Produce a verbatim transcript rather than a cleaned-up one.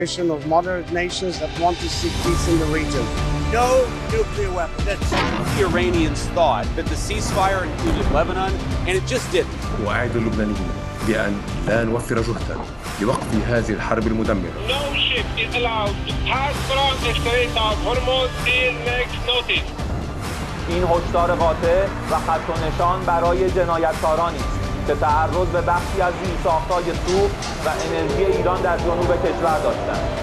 of moderate nations that want to see peace in the region. No nuclear weapons. That's it. The Iranians thought that the ceasefire included Lebanon, and it just didn't. وأعد اللبنانيين بأن لا نوفر جهدا لوقف هذه الحرب المدمرة. No ship is allowed to pass from the Strait of Hormuz till next notice. این هشدار قاطع و خط و نشان برای جنایتکارانی است که تعرض به بخشی از زیرساخت‌های سوخت و انرژی ایران در جنوب کشور داشتند.